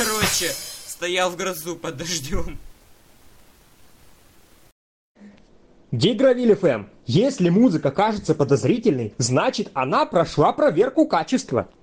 Короче, стоял в грозу под дождем. Гигровиль ФМ. Если музыка кажется подозрительной, значит она прошла проверку качества.